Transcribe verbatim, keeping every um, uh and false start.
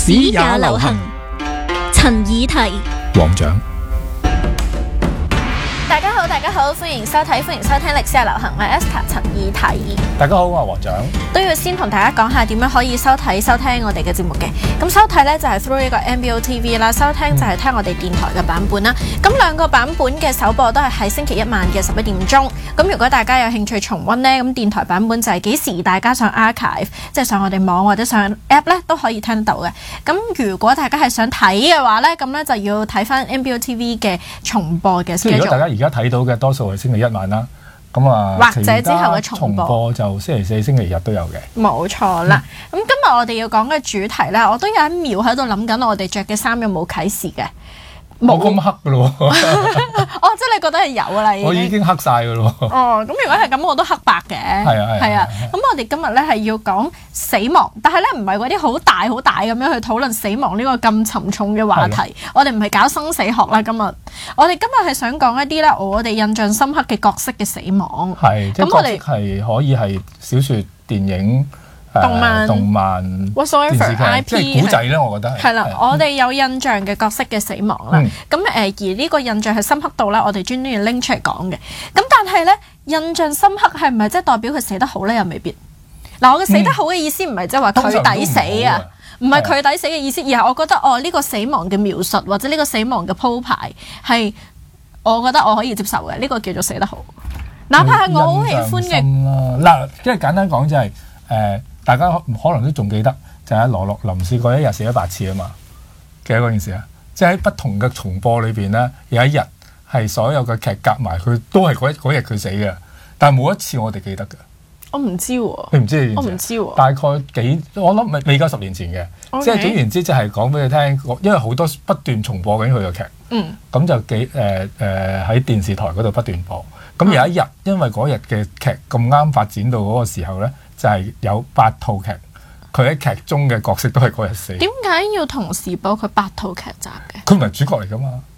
史也流行，陳以提、 黃獎。 大家好，大家好，歡迎收睇，歡迎收聽歷史也流行，我係 Esther 陳以提。 大家好，我係黃獎。 都要先同大家講下點樣可以收睇、收聽我哋嘅節目嘅。咁收睇呢就係 through 呢個 M B O T V 啦，收聽就係聽我哋電台嘅版本啦。咁兩個版本嘅首播都係喺星期一晚嘅十一點鐘。咁如果大家有興趣重溫呢，咁電台版本就係幾時大家上 archive， 即係上我哋網或者上 app 呢都可以聽得到嘅。咁如果大家係想睇嘅話呢，咁呢就要睇翻 M B O T V 嘅重播嘅 schedule。 即係如果大家而家睇到嘅多數係星期一晚啦，咁啊， 或者之後嘅重播， 重播就星期四、星期日都有嘅。 冇錯啦。咁、嗯、今日我哋要講嘅主題呢，我都有一秒喺度諗緊，我哋着嘅衫有冇啟示嘅？ 冇咁黑噶咯喎！ 哦，即係你覺得係有啦，已經。 我已經黑晒噶咯喎。 哦，咁如果係咁，我都黑白嘅。 係啊係啊。 咁我哋今日咧係要講死亡，但係咧唔係嗰啲好大好大咁樣去討論死亡呢個咁沉重嘅話題。我哋唔係搞生死學啦，今日我哋今日係想講一啲咧我哋印象深刻嘅角色嘅死亡。 係，即係角色係可以係小説、電影。 動漫、 動漫、 whatsoever I P 即係古仔咧，我覺得係。 係啦，我哋有印象嘅角色嘅死亡啦。咁誒、嗯，而呢個印象係深刻到咧，我哋專登要拎出嚟講嘅。咁但係咧，印象深刻係唔係即係代表佢死得好咧？又未必。嗱，我嘅死得好嘅意思唔係即係話佢抵死啊，唔係佢抵死嘅意思，而係我覺得哦，呢、呢個死亡嘅描述或者呢個死亡嘅鋪排係，我覺得我可以接受嘅。呢、呢個叫做死得好，哪怕係我好喜歡嘅。 嗱，即係簡單講就係、是、誒。呃大家可能都仲記得，就係羅樂林試過一日死咗八次啊嘛，記得嗰件事啊？即係喺不同嘅重播裏邊咧，有一日係所有嘅劇夾埋，佢都係嗰嗰日佢死嘅，但係冇一次我哋記得嘅。 我唔知喎、啊， 你唔知？ 我唔知喎、啊。 大概幾？我諗未未夠十年前嘅，okay. 即係總言之，就係講俾你聽，因為好多不斷重播緊佢嘅劇，嗯，咁就幾誒誒喺電視台嗰度不斷播。咁有一日，因為嗰日嘅劇咁啱發展到嗰個時候咧。就係、是、有八套劇，佢喺劇中嘅角色都係嗰日死。 點解要同時播佢八套劇集嘅？ 佢唔係主角嚟噶嘛？